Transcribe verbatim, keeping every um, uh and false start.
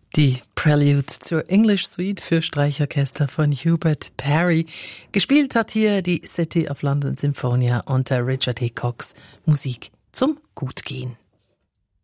Die Prelude zur English Suite für Streichorchester von Hubert Parry. Gespielt hat hier die City of London Symphonia unter Richard Hickoks Musik zum Gutgehen.